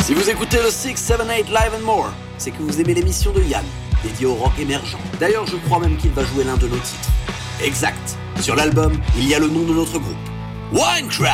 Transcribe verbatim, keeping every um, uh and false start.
Si vous écoutez le six, sept, huit Live and More, c'est que vous aimez l'émission de Yann, dédiée au rock émergent. D'ailleurs, je crois même qu'il va jouer l'un de nos titres. Exact. Sur l'album, il y a le nom de notre groupe. Winecraft.